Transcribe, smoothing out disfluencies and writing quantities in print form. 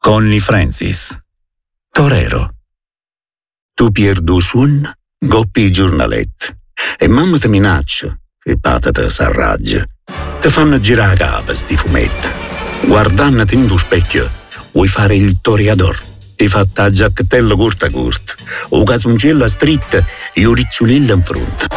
Connie Francis. Torero. Tu pierdu suon, goppi i giornalet. E mamma ti minaccia, e pata te s'arraggia. Ti fanno girare a capo sti fumetti. Guardannati in tu specchio, vuoi fare il toreador. Ti fatta a giacchettella corta, o casoncello a stritta e o ricciolilla in fronte.